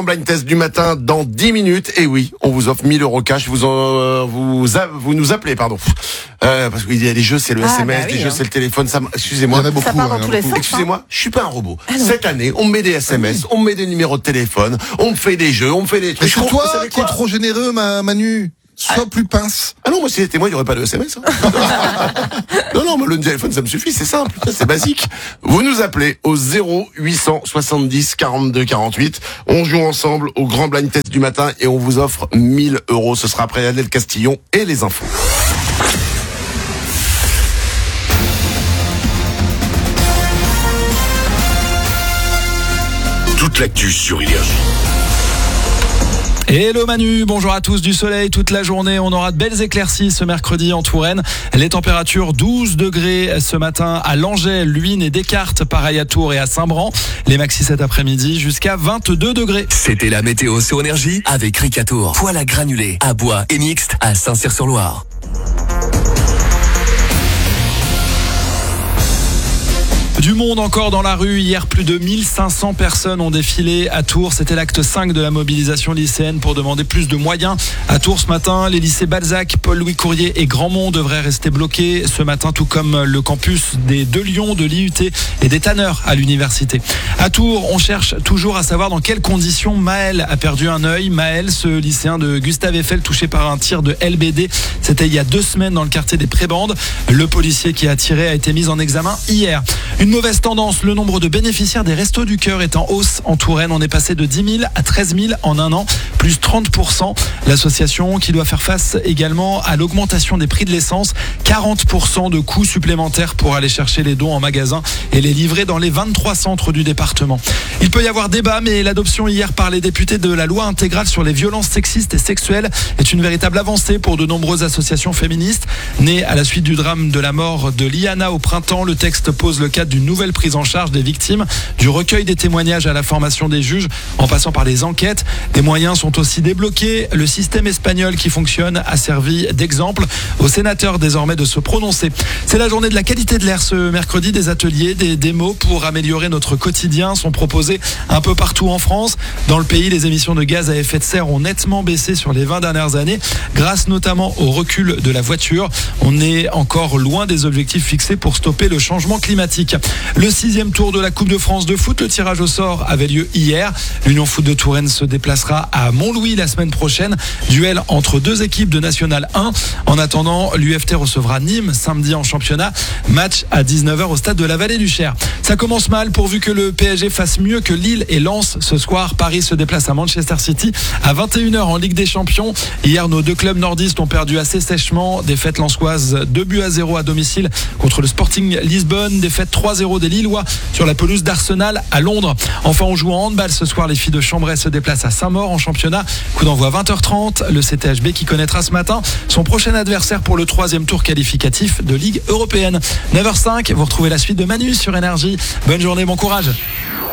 Blind test du matin dans 10 minutes. Et oui, on vous offre 1000 € cash. Vous nous appelez, pardon. Parce qu'il y a des jeux, c'est le SMS, des jeux, c'est le téléphone. Excusez-moi. Il y en a beaucoup. Ça part dans tous les sens. Excusez-moi, je suis pas un robot. Cette année, on me met des SMS, on me met des numéros de téléphone, on me fait des jeux, on me fait des trucs. Mais c'est toi qui es trop généreux, Manu. Sois plus pince. Ah non, moi, si c'était moi, il n'y aurait pas de SMS. Hein. non, moi, le téléphone, ça me suffit, c'est simple, c'est basique. Vous nous appelez au 0870 42 48. On joue ensemble au grand blind test du matin et on vous offre 1000 €. Ce sera après Adèle Castillon et les infos. Toute l'actu sur Énergie. Hello Manu, bonjour à tous, du soleil toute la journée, on aura de belles éclaircies ce mercredi en Touraine. Les températures 12 degrés ce matin à Langeais, Luynes et Descartes, pareil à Tours et à Saint-Bran. Les maxi cet après-midi jusqu'à 22 degrés. C'était la météo sur Énergie avec Ricatour. Poêle à granulés, à bois et mixte à Saint-Cyr-sur-Loire. Du monde encore dans la rue. Hier, plus de 1500 personnes ont défilé à Tours. C'était l'acte 5 de la mobilisation lycéenne pour demander plus de moyens. À Tours ce matin, les lycées Balzac, Paul-Louis Courier et Grandmont devraient rester bloqués ce matin, tout comme le campus des Deux Lions, de l'IUT et des Tanneurs à l'université. À Tours, on cherche toujours à savoir dans quelles conditions Maël a perdu un œil. Maël, ce lycéen de Gustave Eiffel touché par un tir de LBD. C'était il y a 2 semaines dans le quartier des Prébandes. Le policier qui a tiré a été mis en examen hier. Une mauvaise tendance, le nombre de bénéficiaires des Restos du Cœur est en hausse en Touraine. On est passé de 10 000 à 13 000 en un an, plus 30%. L'association qui doit faire face également à l'augmentation des prix de l'essence, 40% de coûts supplémentaires pour aller chercher les dons en magasin et les livrer dans les 23 centres du département. Il peut y avoir débat, mais l'adoption hier par les députés de la loi intégrale sur les violences sexistes et sexuelles est une véritable avancée pour de nombreuses associations féministes. Né à la suite du drame de la mort de Liana au printemps, le texte pose le cadre d'une nouvelle prise en charge des victimes, du recueil des témoignages à la formation des juges, en passant par les enquêtes. Des moyens sont aussi débloqués. Le système espagnol qui fonctionne a servi d'exemple aux sénateurs désormais de se prononcer. C'est la journée de la qualité de l'air ce mercredi. Des ateliers, des démos pour améliorer notre quotidien sont proposés un peu partout en France. Dans le pays, les émissions de gaz à effet de serre ont nettement baissé sur les 20 dernières années, grâce notamment au recul de la voiture. On est encore loin des objectifs fixés pour stopper le changement climatique. Le 6e tour de la Coupe de France de foot, le tirage au sort avait lieu hier. L'Union Foot de Touraine se déplacera à Montlouis la semaine prochaine. Duel entre 2 équipes de National 1. En attendant, l'UFT recevra Nîmes samedi en championnat. Match à 19h au stade de la Vallée du Cher. Ça commence mal pourvu que le PSG fasse mieux que Lille et Lens ce soir. Paris se déplace à Manchester City à 21h en Ligue des Champions. Hier, nos 2 clubs nordistes ont perdu assez sèchement. Défaite lensoise 2-0 à domicile contre le Sporting Lisbonne. Défaite 3-0 des Lillois sur la pelouse d'Arsenal à Londres. Enfin, on joue en handball ce soir. Les filles de Chambray se déplacent à Saint-Maur en championnat. Coup d'envoi 20h30. Le CTHB qui connaîtra ce matin son prochain adversaire pour le 3e tour qualificatif de Ligue européenne. 9h05, vous retrouvez la suite de Manu sur Énergie. Bonne journée, bon courage.